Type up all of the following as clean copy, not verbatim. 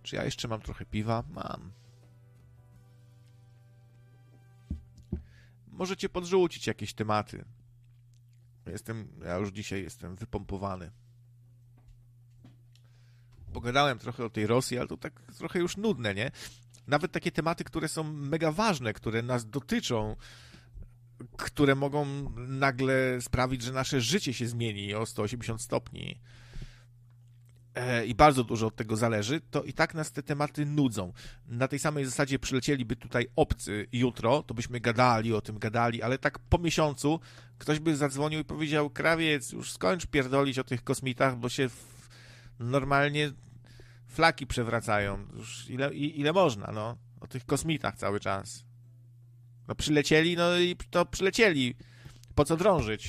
Czy ja jeszcze mam trochę piwa? Mam. Możecie podrzucić jakieś tematy. Ja już dzisiaj jestem wypompowany. Pogadałem trochę o tej Rosji, ale to tak trochę już nudne, nie? Nawet takie tematy, które są mega ważne, które nas dotyczą, które mogą nagle sprawić, że nasze życie się zmieni o 180 stopni i bardzo dużo od tego zależy, to i tak nas te tematy nudzą. Na tej samej zasadzie przylecieliby tutaj obcy jutro, to byśmy gadali, ale tak po miesiącu ktoś by zadzwonił i powiedział: Krawiec, już skończ pierdolić o tych kosmitach, bo się normalnie flaki przewracają. Już ile można, no, o tych kosmitach cały czas. No przylecieli, no i to przylecieli. Po co drążyć?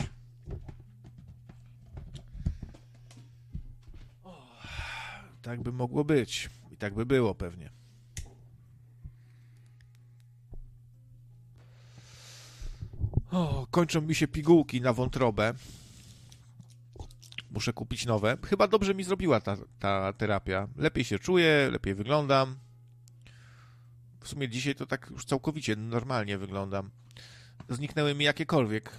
Tak by mogło być. I tak by było pewnie. Kończą mi się pigułki na wątrobę. Muszę kupić nowe. Chyba dobrze mi zrobiła ta terapia. Lepiej się czuję, lepiej wyglądam. W sumie dzisiaj to tak już całkowicie normalnie wyglądam. Zniknęły mi jakiekolwiek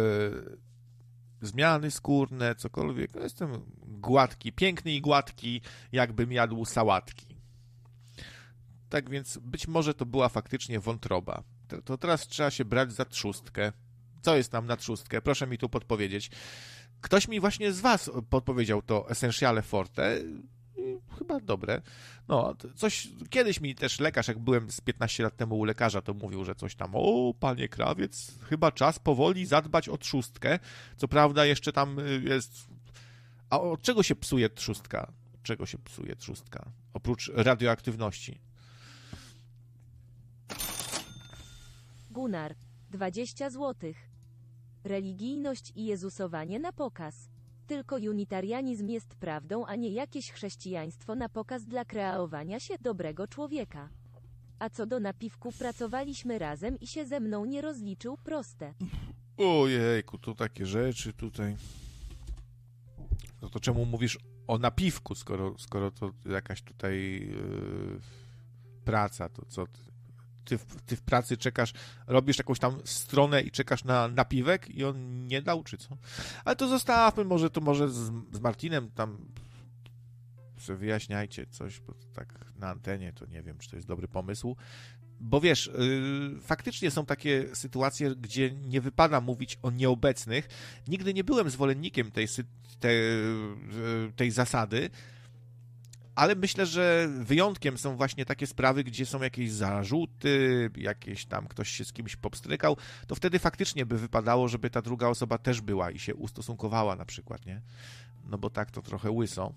zmiany skórne, cokolwiek. No, jestem gładki, piękny i gładki, jakbym jadł sałatki. Tak więc być może to była faktycznie wątroba. To teraz trzeba się brać za trzustkę. Co jest tam na trzustkę? Proszę mi tu podpowiedzieć. Ktoś mi właśnie z was podpowiedział to Essentiale Forte. Chyba dobre. No, coś, kiedyś mi też lekarz, jak byłem z 15 lat temu u lekarza, to mówił, że coś tam: o, panie Krawiec, chyba czas powoli zadbać o trzustkę. Co prawda jeszcze tam jest... A od czego się psuje trzustka? Czego się psuje trzustka? Oprócz radioaktywności. Gunnar, 20 złotych. Religijność i jezusowanie na pokaz. Tylko unitarianizm jest prawdą, a nie jakieś chrześcijaństwo na pokaz dla kreowania się dobrego człowieka. A co do napiwku, pracowaliśmy razem i się ze mną nie rozliczył, proste. Ojejku, to takie rzeczy tutaj. No to czemu mówisz o napiwku, skoro to jakaś tutaj praca, to co ty w pracy czekasz, robisz jakąś tam stronę i czekasz na napiwek i on nie dał, czy co? Ale to zostawmy, może z Martinem tam sobie wyjaśniajcie coś, bo tak na antenie to nie wiem, czy to jest dobry pomysł. Bo wiesz, faktycznie są takie sytuacje, gdzie nie wypada mówić o nieobecnych. Nigdy nie byłem zwolennikiem tej zasady, ale myślę, że wyjątkiem są właśnie takie sprawy, gdzie są jakieś zarzuty, jakieś tam ktoś się z kimś popstrykał, to wtedy faktycznie by wypadało, żeby ta druga osoba też była i się ustosunkowała na przykład, nie? No bo tak to trochę łyso.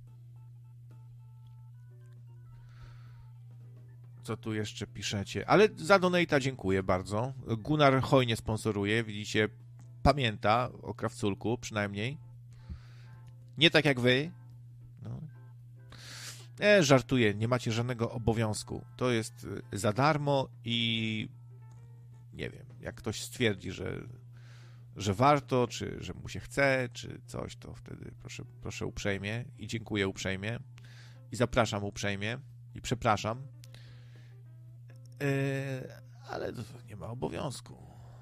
Co tu jeszcze piszecie? Ale za donate'a dziękuję bardzo. Gunnar hojnie sponsoruje, widzicie, pamięta o Krawculku przynajmniej. Nie tak jak wy. No. Żartuję, nie macie żadnego obowiązku. To jest za darmo i nie wiem, jak ktoś stwierdzi, że warto, czy że mu się chce, czy coś, to wtedy proszę uprzejmie i dziękuję uprzejmie i zapraszam uprzejmie i przepraszam. Ale to nie ma obowiązku.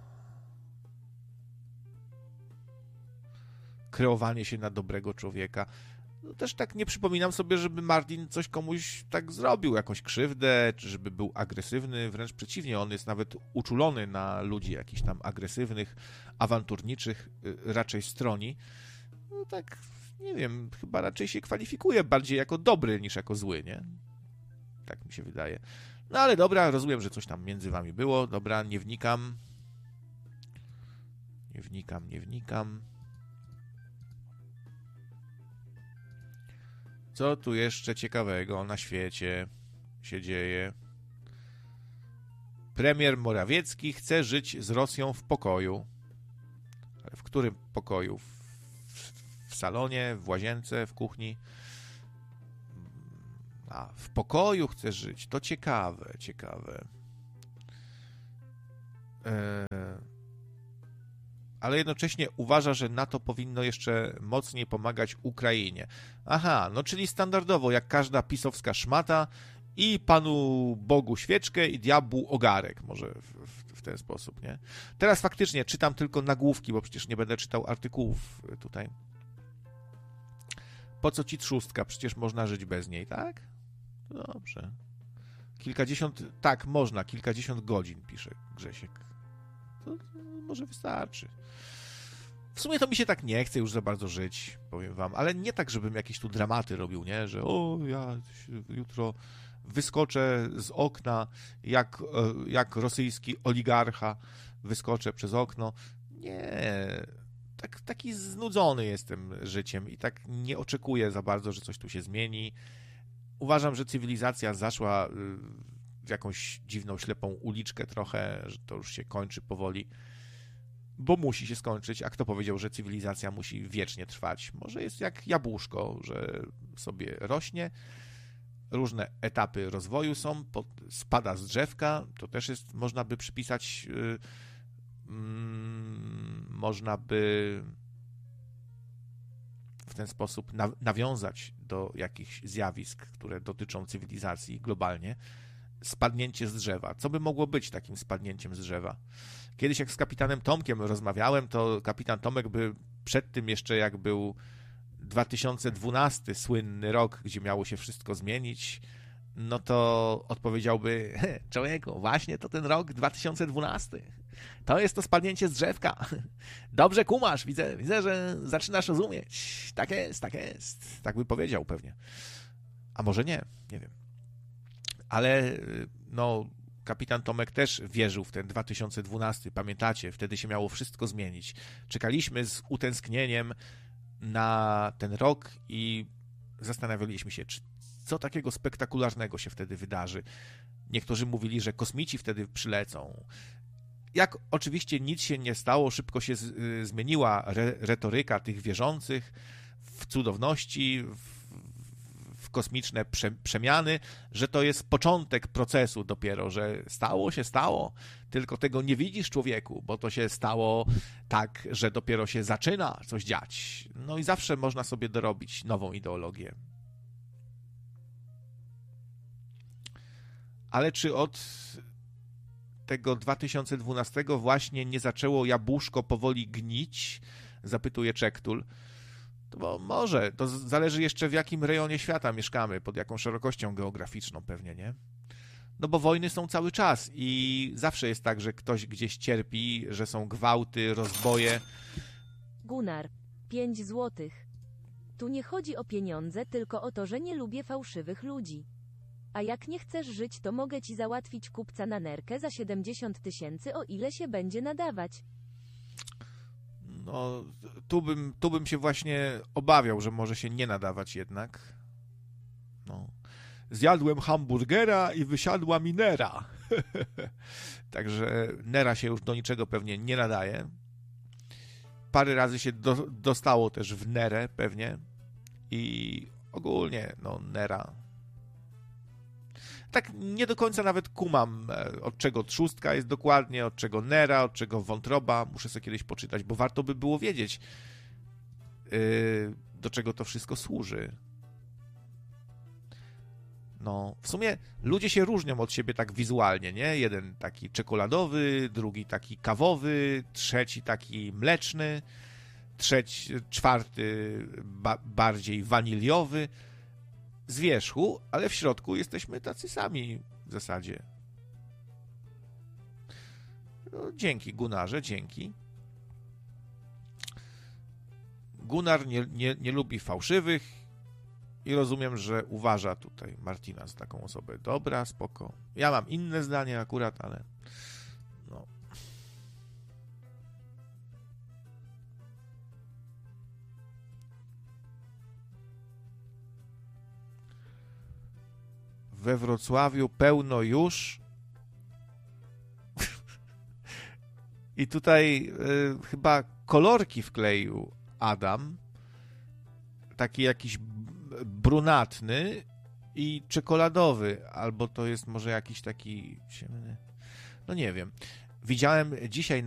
Kreowanie się na dobrego człowieka. No też tak nie przypominam sobie, żeby Martin coś komuś tak zrobił, jakąś krzywdę, czy żeby był agresywny. Wręcz przeciwnie, on jest nawet uczulony na ludzi jakichś tam agresywnych, awanturniczych, raczej stroni. No tak, nie wiem, chyba raczej się kwalifikuje bardziej jako dobry niż jako zły, nie? Tak mi się wydaje. No ale dobra, rozumiem, że coś tam między wami było. Dobra, nie wnikam. Nie wnikam. Co tu jeszcze ciekawego na świecie się dzieje? Premier Morawiecki chce żyć z Rosją w pokoju. Ale w którym pokoju? W salonie, w łazience, w kuchni? A, w pokoju chce żyć. To ciekawe. ale jednocześnie uważa, że NATO powinno jeszcze mocniej pomagać Ukrainie. Aha, no czyli standardowo, jak każda pisowska szmata, i Panu Bogu świeczkę i diabłu ogarek, może w ten sposób, nie? Teraz faktycznie czytam tylko nagłówki, bo przecież nie będę czytał artykułów tutaj. Po co ci trzustka? Przecież można żyć bez niej, tak? Dobrze. Kilkadziesiąt godzin, pisze Grzesiek. To może wystarczy. W sumie to mi się tak nie chce już za bardzo żyć, powiem wam, ale nie tak, żebym jakieś tu dramaty robił, nie? Że ja jutro wyskoczę z okna jak rosyjski oligarcha, wyskoczę przez okno. Nie, taki znudzony jestem życiem i tak nie oczekuję za bardzo, że coś tu się zmieni. Uważam, że cywilizacja zaszła w jakąś dziwną, ślepą uliczkę trochę, że to już się kończy powoli, bo musi się skończyć. A kto powiedział, że cywilizacja musi wiecznie trwać? Może jest jak jabłuszko, że sobie rośnie, różne etapy rozwoju są, spada z drzewka, to też jest, można by przypisać, można by w ten sposób nawiązać do jakichś zjawisk, które dotyczą cywilizacji globalnie. Spadnięcie z drzewa. Co by mogło być takim spadnięciem z drzewa? Kiedyś jak z kapitanem Tomkiem rozmawiałem, to kapitan Tomek by przed tym jeszcze, jak był 2012, słynny rok, gdzie miało się wszystko zmienić, no to odpowiedziałby: człowieku, właśnie to ten rok 2012. To jest to spadnięcie z drzewka. Dobrze kumasz, widzę, że zaczynasz rozumieć. Tak jest, tak jest. Tak by powiedział pewnie. A może nie wiem. Ale no, kapitan Tomek też wierzył w ten 2012, pamiętacie? Wtedy się miało wszystko zmienić. Czekaliśmy z utęsknieniem na ten rok i zastanawialiśmy się, co takiego spektakularnego się wtedy wydarzy. Niektórzy mówili, że kosmici wtedy przylecą. Jak oczywiście nic się nie stało, szybko się zmieniła retoryka tych wierzących w cudowności, w kosmiczne przemiany, że to jest początek procesu dopiero, że stało, tylko tego nie widzisz, człowieku, bo to się stało tak, że dopiero się zaczyna coś dziać. No i zawsze można sobie dorobić nową ideologię. Ale czy od tego 2012 właśnie nie zaczęło jabłuszko powoli gnić? Zapytuje Czektul. Bo może, to zależy jeszcze w jakim rejonie świata mieszkamy, pod jaką szerokością geograficzną pewnie, nie? No bo wojny są cały czas i zawsze jest tak, że ktoś gdzieś cierpi, że są gwałty, rozboje. Gunnar, 5 złotych. Tu nie chodzi o pieniądze, tylko o to, że nie lubię fałszywych ludzi. A jak nie chcesz żyć, to mogę ci załatwić kupca na nerkę za 70 000, o ile się będzie nadawać. No, tu bym się właśnie obawiał, że może się nie nadawać jednak. No. Zjadłem hamburgera i wysiadła mi nera. Także nera się już do niczego pewnie nie nadaje. Parę razy się dostało też w nerę pewnie. I ogólnie, no, nera. Tak nie do końca nawet kumam, od czego trzustka jest dokładnie, od czego nera, od czego wątroba. Muszę sobie kiedyś poczytać, bo warto by było wiedzieć, do czego to wszystko służy. No, w sumie ludzie się różnią od siebie tak wizualnie, nie? Jeden taki czekoladowy, drugi taki kawowy, trzeci taki mleczny, czwarty bardziej waniliowy. Z wierzchu, ale w środku jesteśmy tacy sami w zasadzie. No, dzięki, Gunnarze, dzięki. Gunnar nie lubi fałszywych i rozumiem, że uważa tutaj Martina za taką osobę. Dobra, spoko. Ja mam inne zdanie akurat, ale no. We Wrocławiu pełno już. I tutaj chyba kolorki wkleił Adam. Taki jakiś brunatny i czekoladowy. Albo to jest może jakiś taki... No nie wiem. Widziałem dzisiaj